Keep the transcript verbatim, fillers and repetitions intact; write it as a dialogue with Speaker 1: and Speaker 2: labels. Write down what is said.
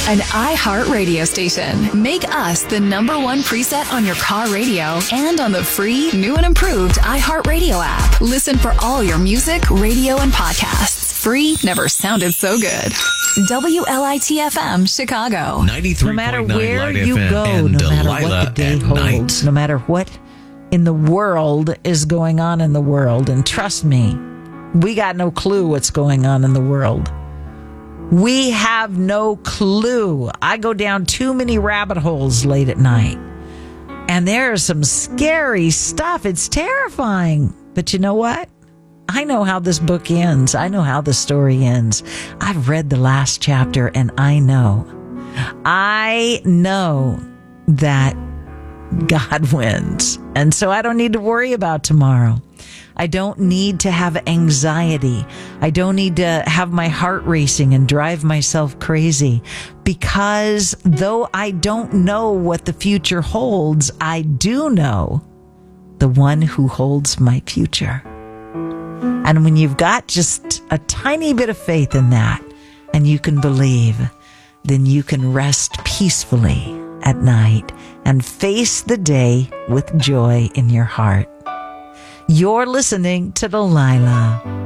Speaker 1: An iHeart radio station. Make us the number one preset on your car radio and on the free, new and improved iHeartRadio app. Listen for all your music, radio, and podcasts. Free never sounded so good. W L I T F M, Chicago.
Speaker 2: ninety-three point nine
Speaker 3: No matter where
Speaker 2: Light
Speaker 3: you
Speaker 2: F M
Speaker 3: go,
Speaker 2: and
Speaker 3: no matter
Speaker 2: Delilah
Speaker 3: what the day
Speaker 2: at
Speaker 3: holds,
Speaker 2: night.
Speaker 3: no matter what in the world is going on in the world, and trust me, we got no clue what's going on in the world. We have no clue. I go down too many rabbit holes late at night. And there's some scary stuff. It's terrifying. But you know what? I know how this book ends. I know how the story ends. I've read the last chapter and I know. I know that God wins. And so I don't need to worry about tomorrow. I don't need to have anxiety. I don't need to have my heart racing and drive myself crazy, because though I don't know what the future holds, I do know the one who holds my future. And when you've got just a tiny bit of faith in that and you can believe, then you can rest peacefully at night and face the day with joy in your heart. You're listening to Delilah.